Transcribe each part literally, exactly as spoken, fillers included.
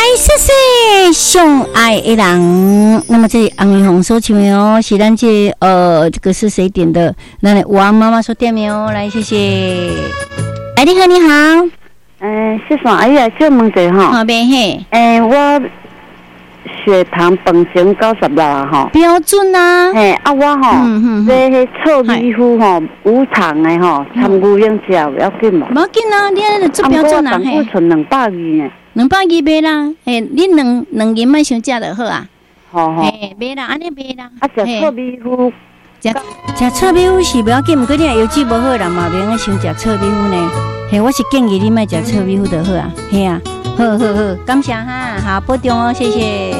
谢谢上爱的人。那么这里安徽红收起没有？是咱这呃，这个是谁点的？来，王妈妈说点没有？来，谢谢。哎，你好，你好。 嗯，是啥？哎呀，小问题哈。 好边嘿。 哎，我血糖本身九十六啊哈。 标准啊。 嘿，啊我吼， 嗯嗯， 这迄臭米糊吼，无糖的吼，参牛用吃要紧嘛。 无紧啊，你安尼做标准啊。 嘿。我存两百二呢。 两百二买啦，嘿，你两两斤卖伤食就好啊。 好好。 嘿，买啦，安尼买啦。 啊，食臭米糊。 食食臭米糊是不要紧，不过你油脂无好人嘛，别个想食臭米糊呢。嘿，我是建议你卖食臭米糊就好啊。嘿啊，好好好，感谢哈，好保重哦，谢谢。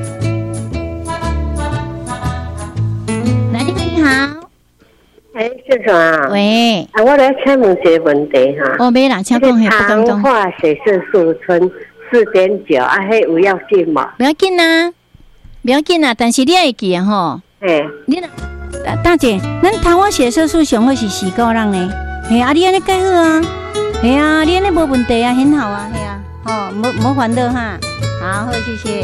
来，你好。 哎，先生啊。 喂。 啊，我来请问一个问题哈。 哦，没啦，请讲嘿，不敢讲。 糖化血色素醇四点九，啊，迄有要紧嘛？ 不要紧啊，不要紧啊，但是你要记啊吼。 嘿。 你大大姐，咱糖化血色素上好是四个人呢。嘿啊，你安尼介好啊。嘿啊，你安尼无问题啊，很好啊，嘿啊，哦，无无烦恼哈。好，好，谢谢。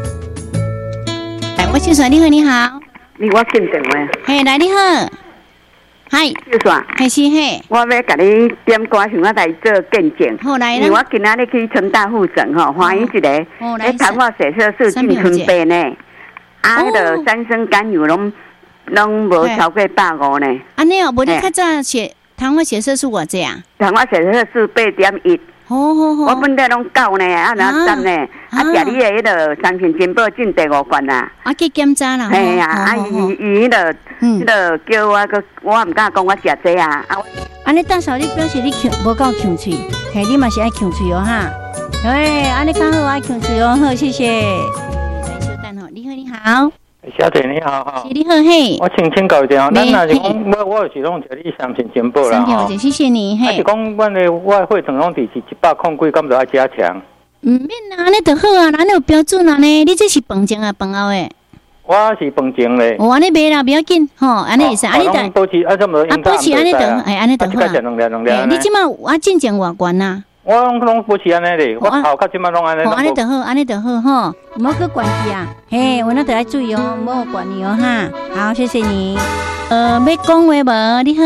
来，我先说你好，你好。 你我进电话。 嘿，来你好。嗨， 就算， 还是嘿， 我要甲你点歌，想要来做见证。 好来啦，我今仔日去成大附诊吼，欢迎一个，迄糖化血色素进春八呢，啊，迄个三酸甘油拢拢无超过百五呢。 安尼哦，无你较早血糖化血色素偌济啊？ 糖化血色素八点一。 好好好。 我本来拢九呢，啊两十呢，啊食你的迄个三全金宝进第五关啦。 啊去检查啦。 嘿呀，啊伊伊迄个。迄个叫我个，我唔敢讲我食这啊。 安尼大嫂，你表示你强无够强嘴，嘿，你嘛是爱强嘴哦哈。哎，安尼较好，爱强嘴哦，好，谢谢。来，稍等吼，你好，你好。 小姐你好哈。 你好嘿。 我请请教一下，咱若是讲我我是拢食你三千金宝啦吼。 谢谢你嘿。 啊是讲阮的我会场拢伫是一百控几，敢着爱加强。 唔免啦，安尼就好啊，安尼有标准啊呢。你这是饭前啊，饭后诶。 我是饭前咧， 哦，安尼买啦，不要紧，吼，安尼会使，安尼就保持，啊，怎么啊，保持安尼就，哎，安尼就好啊。哎，你即马我进前偌悬呐？ 我拢拢保持安尼咧，我头壳即马拢安尼。 哦，安尼就好，安尼就好吼，唔好去管去啊，嘿，我那得爱注意哦，唔好管你哦哈。好，谢谢你。呃，要讲话无？你好。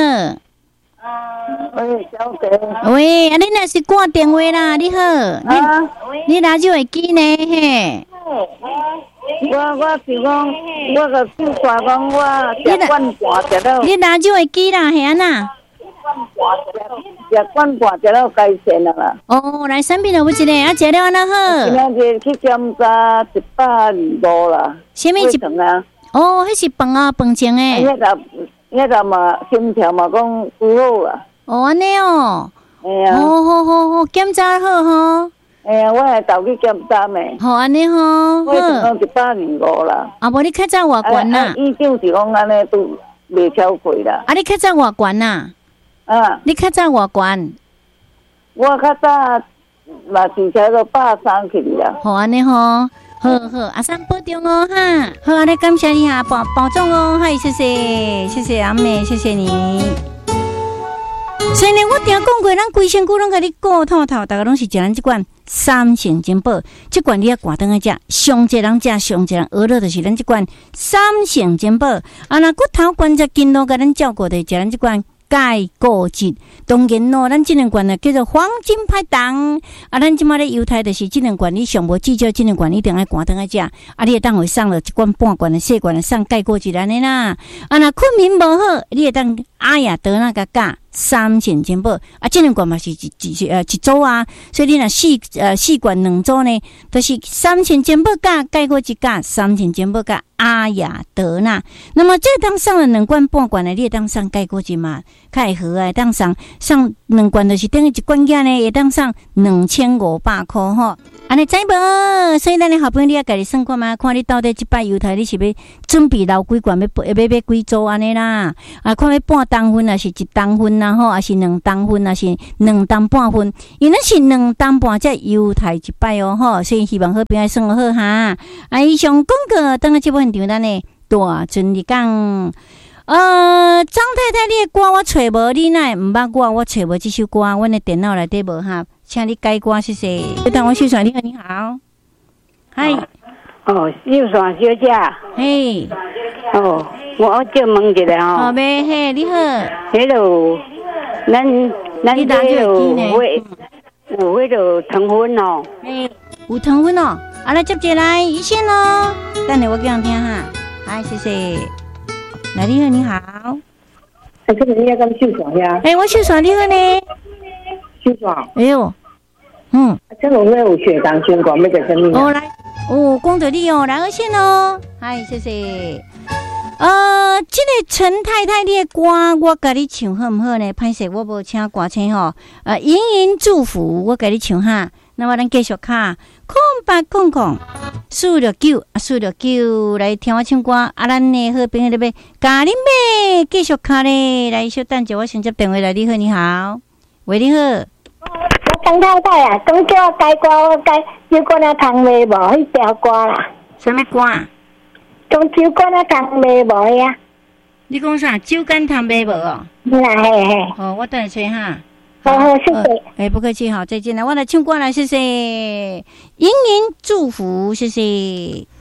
喂，小姐。 喂，啊，你若是挂电话啦，你好。啊。你拿手机呢？嘿。 我我是讲，我个就说讲我食罐半食了。 你拿就会记啦，系安那？ 食罐半食了改善了啦。 哦，来产品有一个，啊，食了安那好。 今仔日去检查一百二五啦。 什么一？哦，迄是饭啊，饭前诶。 迄个迄个嘛，心跳嘛讲拄好啦。 哦，安尼哦。 哎呀。 好好好好，检查好吼。 哎呀，我系投去检查咩？ 好安尼吼， 我讲一百二五啦。 啊，无你较早偌悬啦？ 医生是讲安尼都未超过啦。 啊，你较早偌悬啦？ 啊， 你较早偌悬？ 我较早嘛是才个百三去啦。 好安尼吼，好好，阿三保重哦哈。好，安尼感谢你哈，保保重哦，嗨，谢谢，谢谢阿妹，谢谢你。所以呢，我听讲过，咱规身躯拢甲你顾透透，大家拢是食咱即款三成金宝，即款你要挂灯来食，上一人食，上一人娱乐就是咱即款三成金宝。啊，那骨头关节筋络甲咱照顾的，食咱即款钙固质。当然咯，咱即两罐呢叫做黄金拍档。啊，咱即马咧犹太就是即两罐，你上无至少即两罐一定爱挂灯来食。啊，你会当会送了一罐半罐的细罐的送钙固质安尼啦。啊，那困眠无好，你会当阿雅得那个钙。三成金宝啊，这两罐嘛是一一呃一组啊，所以你若四呃四罐两组呢，都、就是三成金宝加钙固质加三成金宝加阿雅德纳。那么这当上了两罐半罐的，你会当上钙固质嘛？较会好啊，当上上两罐就是等于一罐价呢，会当上两千五百块吼。安尼知无？所以咱的好朋友你要家己算看嘛，看你到底即摆犹太你是要准备留几罐，要要要要几组安尼啦？啊，看要半当分还是一当分啦吼，还是两当分，还是两当半分？因为是两当半才犹太一摆哦吼，所以希望好朋友算好哈。啊，以上广告等下这部分场咱呢大尊你讲。呃，张太太，你的歌我找无，你哪会毋捌我？我找无这首歌，阮的电脑内底无哈，请你改歌，谢谢。等我宣传，你好，你好。 嗨， 哦，秀爽小姐， 嘿， 哦，我叫问一下好吼， 呗，嘿，你好， 迄个，咱咱你打这这个机呢有会有迄个糖分哦， 嘿，有糖分哦，啊，来接接来一线哦，等下我给人听哈，嗨，谢谢，来，你好，你好， 哎，这个你要跟秀爽呀？ 哎，我秀爽你好呢， 秀爽， 哎呦，嗯， 这个我有血糖血管那个什么？ 哦来，哦，讲到你哦，来二线哦，嗨，谢谢。呃，这个陈太太你的歌，我甲你唱好唔好呢？歹势，我无请歌星吼。呃，盈盈祝福，我甲你唱哈。那么咱继续卡，空八空空，四六九啊，四六九来听我唱歌。啊，咱的好朋友那边咖喱妹继续卡咧，来小等者，我先接电话来。你好，你好，喂，你好。 我陈太太啊，讲叫我改歌，我改酒馆啊糖味无迄条歌啦。 什么歌？ 讲酒馆啊糖味无呀？ 你讲啥？酒干糖杯无哦？ 啦嘿嘿。 哦，我等下吹哈。 好好，谢谢。 哎，不客气，好，再见了。我来唱歌来，谢谢。盈盈祝福，谢谢。